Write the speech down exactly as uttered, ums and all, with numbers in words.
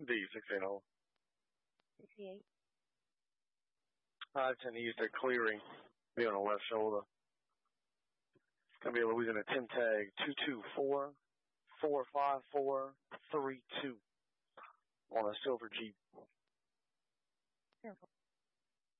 D sixteen hole. sixty-eight. I tend to use their clearing, be on the left shoulder. It's going to be a Louisiana Tim tag two two four, four five four, three two on a silver Jeep. Careful.